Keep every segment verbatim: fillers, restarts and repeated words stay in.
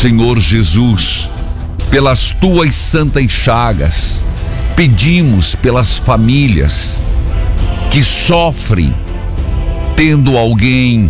Senhor Jesus, pelas tuas santas chagas, pedimos pelas famílias que sofrem tendo alguém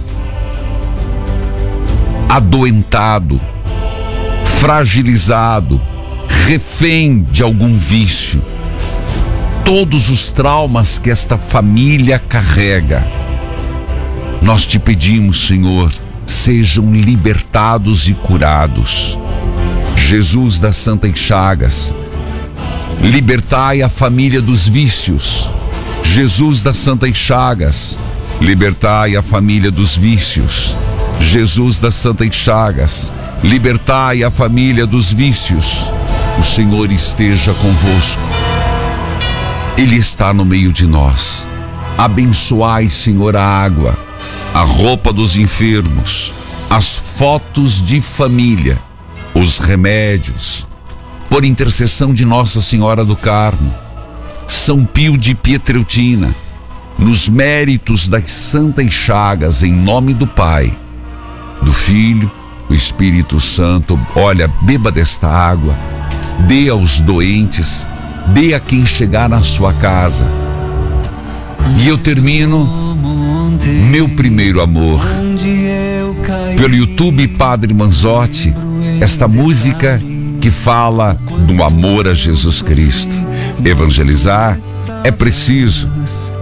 adoentado, fragilizado, refém de algum vício. Todos os traumas que esta família carrega, nós te pedimos, Senhor, sejam libertados e curados. Jesus das Santas Chagas, libertai a família dos vícios. Jesus das Santas Chagas, libertai a família dos vícios. Jesus das Santas Chagas, libertai a família dos vícios. O Senhor esteja convosco. Ele está no meio de nós. Abençoai, Senhor, a água, a roupa dos enfermos, as fotos de família, os remédios, por intercessão de Nossa Senhora do Carmo, São Pio de Pietreutina, nos méritos das Santas Chagas, em nome do Pai, do Filho, do Espírito Santo. Olha, beba desta água, dê aos doentes, dê a quem chegar na sua casa. E eu termino Meu Primeiro Amor. Pelo YouTube Padre Manzotti, esta música que fala do amor a Jesus Cristo. Evangelizar é preciso,